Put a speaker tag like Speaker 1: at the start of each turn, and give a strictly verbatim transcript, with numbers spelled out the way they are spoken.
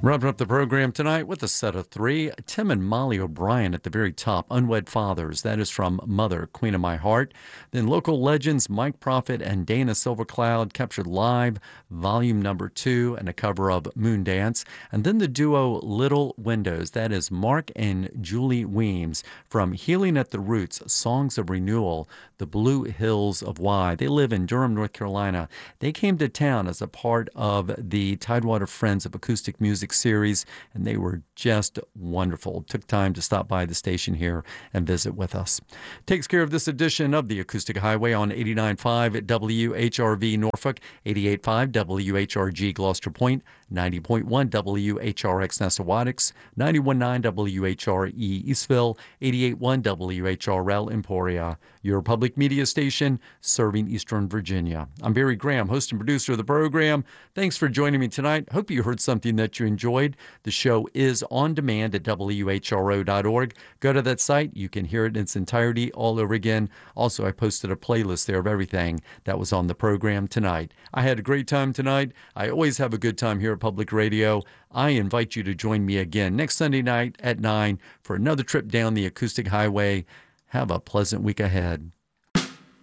Speaker 1: Wrapping up the program tonight with a set of three. Tim and Molly O'Brien at the very top, Unwed Fathers. That is from Mother, Queen of My Heart. Then local legends Mike Prophet and Dana Silvercloud captured live, volume number two, and a cover of Moon Dance. And then the duo Little Windows. That is Mark and Julie Weems from Healing at the Roots, Songs of Renewal, the Blue Hills of Wye. They live in Durham, North Carolina. They came to town as a part of the Tidewater Friends of Acoustic Music series, and they were just wonderful. Took time to stop by the station here and visit with us. Takes care of this edition of the Acoustic Highway on eighty-nine point five W H R V Norfolk, eighty-eight point five W H R G Gloucester Point, ninety point one W H R X Nessawadox, ninety-one point nine W H R E Eastville, eighty-eight point one W H R L Emporia, your public media station serving Eastern Virginia. I'm Barry Graham, host and producer of the program. Thanks for joining me tonight. Hope you heard something that you enjoyed. The show is on demand at W H R O dot org. Go to that site. You can hear it in its entirety all over again. Also, I posted a playlist there of everything that was on the program tonight. I had a great time tonight. I always have a good time here at Public Radio. I invite you to join me again next Sunday night at nine for another trip down the Acoustic Highway. Have a pleasant week ahead.